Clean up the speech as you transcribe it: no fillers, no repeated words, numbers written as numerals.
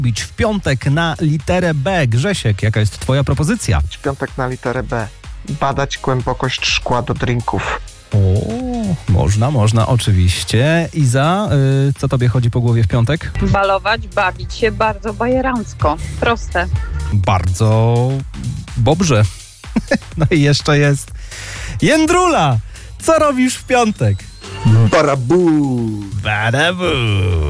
Bić w piątek na literę B. Grzesiek, jaka jest twoja propozycja? W piątek na literę B. Badać głębokość szkła do drinków. O, można, oczywiście. Iza, co tobie chodzi po głowie w piątek? Balować, bawić się bardzo bajerancko. Proste. Bardzo dobrze. No i jeszcze jest Jędrula. Co robisz w piątek? Barabu! Badabu.